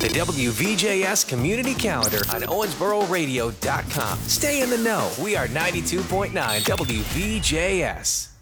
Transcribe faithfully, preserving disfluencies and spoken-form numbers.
the W V J S Community Calendar on Owensboro Radio dot com. Stay in the know. We are ninety-two point nine W V J S.